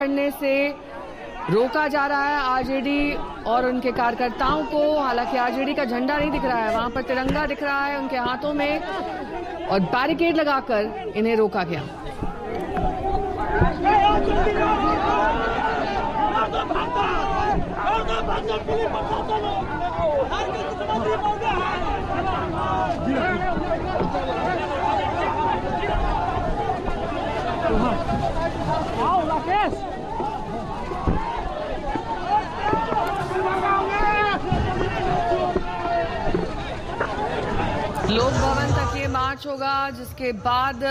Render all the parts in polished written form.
करने से रोका जा रहा है आरजेडी और उनके कार्यकर्ताओं को। हालांकि आरजेडी का झंडा नहीं दिख रहा है, वहां पर तिरंगा दिख रहा है उनके हाथों में और बैरिकेड लगाकर इन्हें रोका गया। लोक भवन तक ये मार्च होगा, जिसके बाद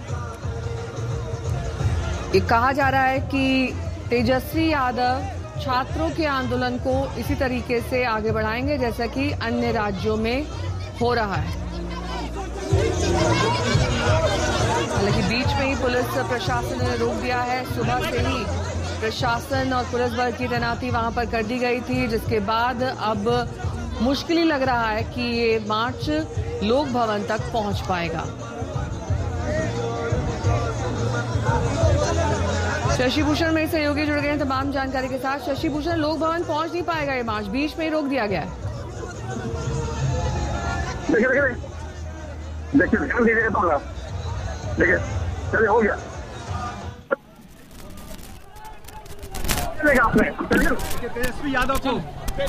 ये कहा जा रहा है कि तेजस्वी यादव छात्रों के आंदोलन को इसी तरीके से आगे बढ़ाएंगे जैसा कि अन्य राज्यों में हो रहा है। हालांकि बीच में ही पुलिस प्रशासन ने रोक दिया है। सुबह से ही प्रशासन और पुलिस बल की तैनाती वहां पर कर दी गई थी, जिसके बाद अब मुश्किल ही लग रहा है कि ये मार्च लोक भवन तक पहुंच पाएगा। शशि भूषण मेरे सहयोगी जुड़ गए हैं तमाम जानकारी के साथ। शशि भूषण, लोक भवन पहुंच नहीं पाएगा ये मार्च, बीच में ही रोक दिया गया है। देखिए चलिए हो गया आपने तेजस्वी यादव को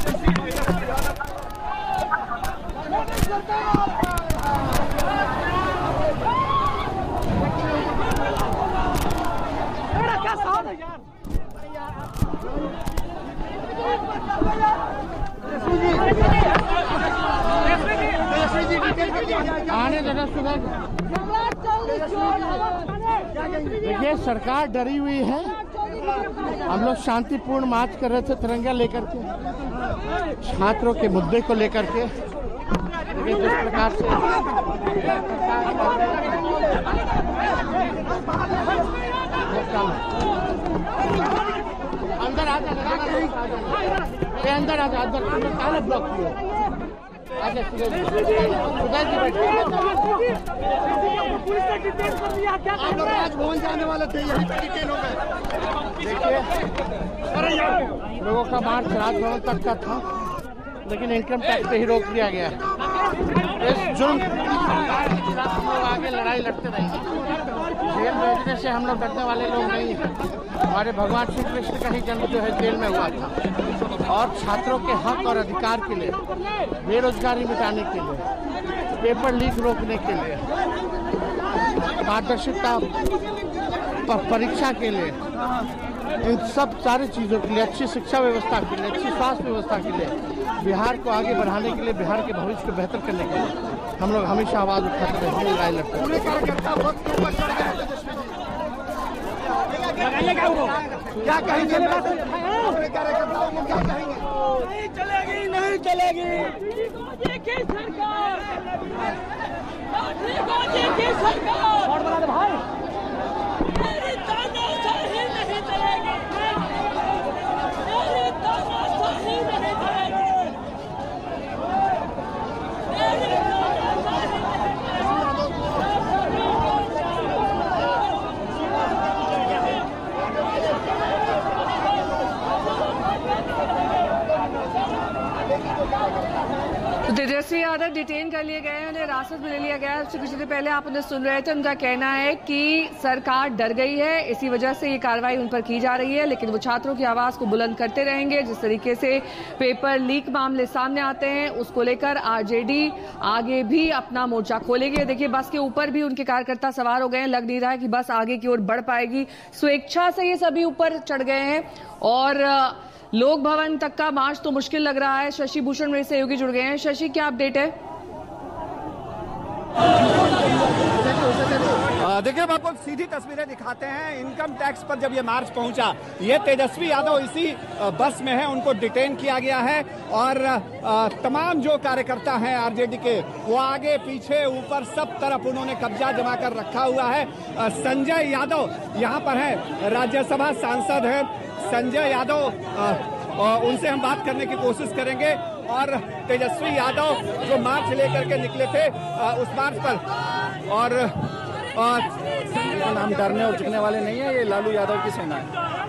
क्या साउंड है यार। आने जरा सुबह। देखिए सरकार डरी हुई है। हम लोग शांतिपूर्ण मार्च कर रहे थे तिरंगा लेकर के, छात्रों के मुद्दे को लेकर के। जिस प्रकार से अंदर आ जा, अंदर आ जा, अंदर काला ब्लॉक किया। राजभवन जाने वाले थे, यहीं पे डिटेन हो गए। देखिए लोगों का मार्च राजभवन तक का था, लेकिन इनकम टैक्स पे ही रोक दिया गया। इस जुर्म के खिलाफ हम लोग आगे लड़ाई लड़ते रहेंगे। जेल भेजने से हम लोग डरने वाले लोग नहीं हैं। हमारे भगवान श्री कृष्ण का ही जन्म जो है जेल में हुआ था, और छात्रों के हक और अधिकार के लिए, बेरोजगारी मिटाने के लिए, पेपर लीक रोकने के लिए, पारदर्शिता परीक्षा के लिए, इन सब सारी चीज़ों के लिए, अच्छी शिक्षा व्यवस्था के लिए, अच्छी स्वास्थ्य व्यवस्था के लिए, बिहार को आगे बढ़ाने के लिए, बिहार के भविष्य को बेहतर करने के लिए हम लोग हमेशा आवाज उठाते रहेंगे, लड़ाई लड़ते रहेंगे। क्या कहेंगे? नहीं चलेगी, नहीं चलेगी। सरकार भाई तो तेजस्वी यादव डिटेन कर लिए गए हैं, उन्हें हिरासत में ले लिया गया है। उससे कुछ देर पहले आप उन्हें सुन रहे थे, उनका कहना है कि सरकार डर गई है, इसी वजह से ये कार्रवाई उन पर की जा रही है, लेकिन वो छात्रों की आवाज को बुलंद करते रहेंगे। जिस तरीके से पेपर लीक मामले सामने आते हैं, उसको लेकर आरजेडी आगे भी अपना मोर्चा खोलेगी। देखिए बस के ऊपर भी उनके कार्यकर्ता सवार हो गए हैं, लग नहीं रहा है कि बस आगे की ओर बढ़ पाएगी। स्वेच्छा से ये सभी ऊपर चढ़ गए हैं और लोक भवन तक का मार्च तो मुश्किल लग रहा है। शशि भूषण मेरे सहयोगी जुड़ गए हैं। शशि, क्या अपडेट है? देखिए हम आपको सीधी तस्वीरें दिखाते हैं। इनकम टैक्स पर जब ये मार्च पहुंचा, ये तेजस्वी यादव इसी बस में है, उनको डिटेन किया गया है और तमाम जो कार्यकर्ता हैं आरजेडी के, वो आगे पीछे ऊपर सब तरफ उन्होंने कब्जा जमा कर रखा हुआ है। संजय यादव यहाँ पर है, राज्यसभा सांसद है संजय यादव, उनसे हम बात करने की कोशिश करेंगे। और तेजस्वी यादव जो मार्च लेकर के निकले थे उस मार्च पर, और हम डरने और झुकने वाले नहीं है, ये लालू यादव की सेना है।